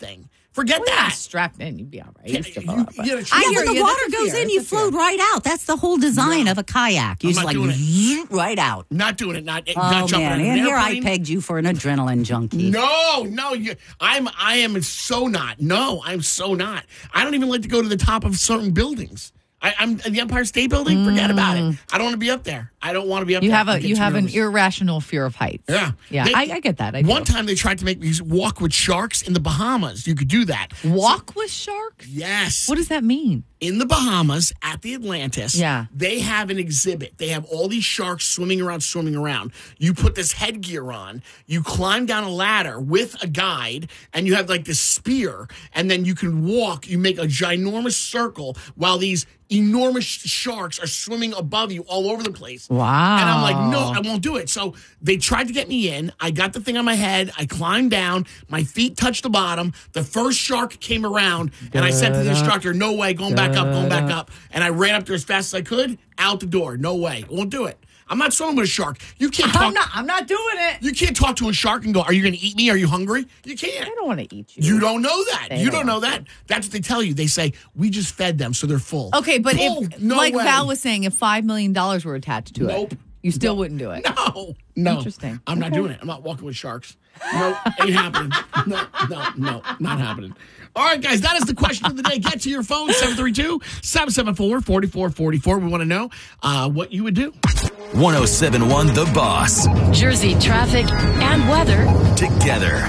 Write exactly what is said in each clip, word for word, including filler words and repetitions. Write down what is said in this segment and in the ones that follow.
thing. Forget well, that. Strapped in, you'd be all right. Yeah, You still you- fall out, but- you gotta- Yeah, I hear when the you. water That's a goes fear. in, you That's a fear. float right out. That's the whole design No. of a kayak. You I'm just not like doing zzz, right out. Not doing it. Not, Oh not jumping man, in and an here I airplane. pegged you for an adrenaline junkie. No, no, you, I'm I am so not. No, I'm so not. I don't even like to go to the top of certain buildings. I, I'm the Empire State Building. Forget about it. I don't want to be up there. I don't want to be up You there. have I a get you too have an nervous. irrational fear of heights. Yeah, yeah. They- I, I get that. I do. One time they tried to make me walk with sharks in the Bahamas. You could do that. walk with sharks. Yes. What does that mean? In the Bahamas at the Atlantis, Yeah. they have an exhibit. They have all these sharks swimming around, swimming around. You put this headgear on, you climb down a ladder with a guide, and you have like this spear, and then you can walk. You make a ginormous circle while these enormous sharks are swimming above you all over the place. Wow. And I'm like, no, I won't do it. So they tried to get me in. I got the thing on my head. I climbed down. My feet touched the bottom. The first shark came around, and I said to the instructor, no way, going back up, going back up. And I ran up there as fast as I could, out the door. No way. I won't do it. I'm not swimming with a shark. You can't talk. I'm not. I'm not doing it. You can't talk to a shark and go, are you going to eat me? Are you hungry? You can't. I don't want to eat you. You don't know that. They you don't don't know that. That's what they tell you. They say, we just fed them, so they're full. Okay, but Bull. if, no like way. Val was saying, if five million dollars were attached to Nope. it, you still wouldn't do it. No, no. Interesting. I'm not Okay. doing it. I'm not walking with sharks. No, ain't happening. No, no, no, not happening. All right, guys, that is the question of the day. Get to your phone, seven three two, seven seven four, four four four four. We want to know uh, what you would do. one oh seven point one The Boss. Jersey traffic and weather. Together.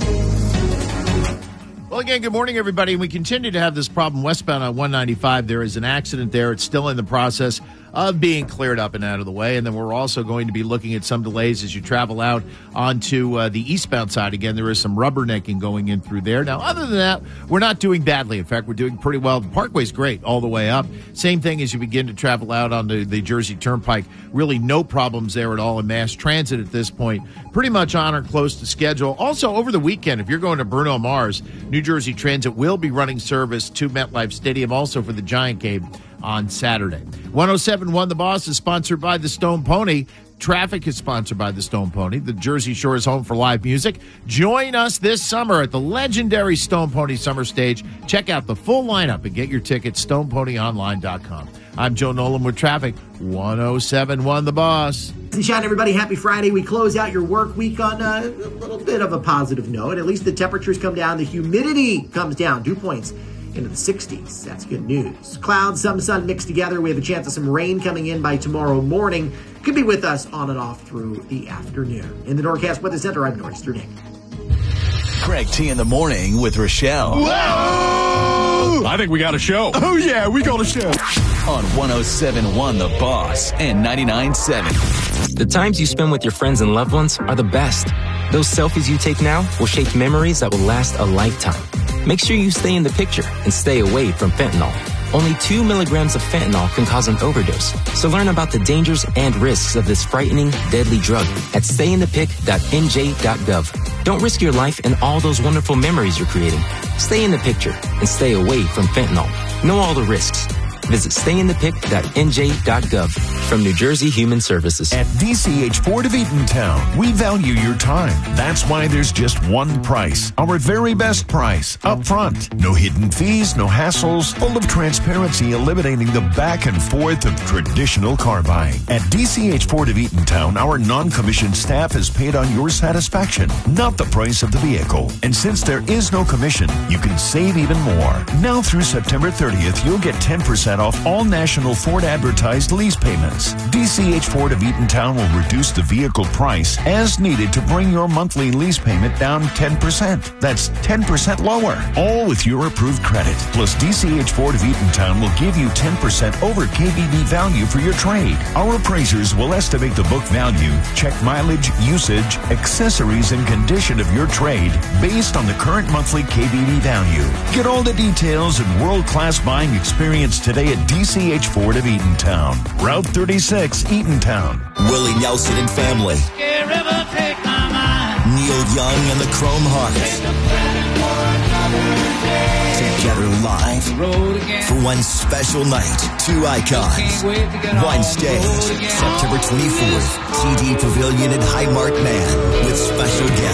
Well, again, good morning, everybody. We continue to have this problem westbound on one ninety-five. There is an accident there. It's still in the process of being cleared up and out of the way. And then we're also going to be looking at some delays as you travel out onto uh, the eastbound side. Again, there is some rubbernecking going in through there. Now, other than that, we're not doing badly. In fact, we're doing pretty well. The Parkway's great all the way up. Same thing as you begin to travel out onto the Jersey Turnpike. Really no problems there at all in mass transit at this point. Pretty much on or close to schedule. Also, over the weekend, if you're going to Bruno Mars, New Jersey Transit will be running service to MetLife Stadium, also for the Giant game on Saturday. one oh seven point one The Boss is sponsored by the Stone Pony. Traffic is sponsored by the Stone Pony. The Jersey Shore is home for live music. Join us this summer at the legendary Stone Pony Summer Stage. Check out the full lineup and get your tickets, stone pony online dot com. I'm Joe Nolan with traffic. one oh seven point one The Boss. Sunshine, everybody. Happy Friday. We close out your work week on a, a little bit of a positive note. At least the temperatures come down. The humidity comes down. Dew points into the sixties. That's good news. Clouds, some sun mixed together. We have a chance of some rain coming in by tomorrow morning. Could be with us on and off through the afternoon. In the Norcast Weather Center, I'm Norris Nick. Craig T in the morning with Rochelle. Whoa! I think we got a show. Oh, yeah, we got a show. On one oh seven point one The Boss and ninety-nine point seven. The times you spend with your friends and loved ones are the best. Those selfies you take now will shape memories that will last a lifetime. Make sure you stay in the picture and stay away from fentanyl. Only two milligrams of fentanyl can cause an overdose. So learn about the dangers and risks of this frightening, deadly drug at stay in the pic dot n j dot gov. Don't risk your life and all those wonderful memories you're creating. Stay in the picture and stay away from fentanyl. Know all the risks. Visit stay in the pic dot n j dot gov. From New Jersey Human Services. At D C H Ford of Eatontown, we value your time. That's why there's just one price. Our very best price, up front. No hidden fees, no hassles, full of transparency, eliminating the back and forth of traditional car buying. At D C H Ford of Eatontown, our non-commissioned staff is paid on your satisfaction, not the price of the vehicle. And since there is no commission, you can save even more. Now through September thirtieth, you'll get ten percent off all national Ford advertised lease payments. D C H Ford of Eatontown will reduce the vehicle price as needed to bring your monthly lease payment down ten percent. That's ten percent lower, all with your approved credit. Plus, D C H Ford of Eatontown will give you ten percent over K B B value for your trade. Our appraisers will estimate the book value, check mileage, usage, accessories, and condition of your trade based on the current monthly K B B value. Get all the details and world-class buying experience today at D C H Ford of Eatontown. Route thirty-six, Eatontown. Willie Nelson and family. Neil Young and the Chrome Hearts. Together live for one special night. Two icons. One stage. September twenty-fourth. T D Pavilion at Highmark Man with special guests.